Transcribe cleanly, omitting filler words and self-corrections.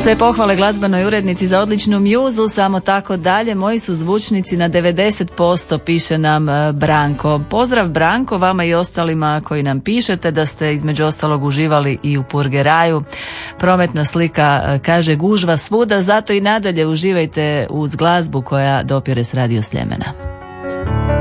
Sve pohvale glazbenoj urednici za odličnu mjuzu, samo tako dalje. Moji su zvučnici na 90%, piše nam Branko. Pozdrav Branko, vama i ostalima koji nam pišete da ste između ostalog uživali i u Purgeraju. Prometna slika kaže gužva svuda, zato i nadalje uživajte uz glazbu koja dopire s Radio Sljemena.